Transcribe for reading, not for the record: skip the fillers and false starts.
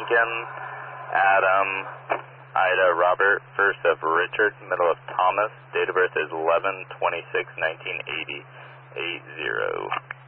Lincoln, Adam, Ida, Robert, first of Richard, middle of Thomas, date of birth is 11/26/1980, 80.